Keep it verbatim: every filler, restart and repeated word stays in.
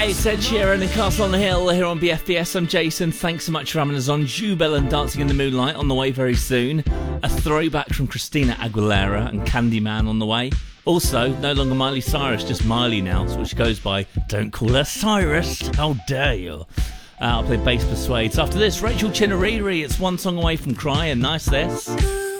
It's Ed Sheeran and Castle on the Hill here on B F B S. I'm Jason. Thanks so much for having us on. Jubel and Dancing in the Moonlight on the way very soon. A throwback from Christina Aguilera and Candyman on the way. Also, no longer Miley Cyrus, just Miley now, which goes by Don't Call Her Cyrus, how dare you. Uh, I'll play Bass Persuades. After this, Rachel Chinariri. It's one song away from Cry, and nice this.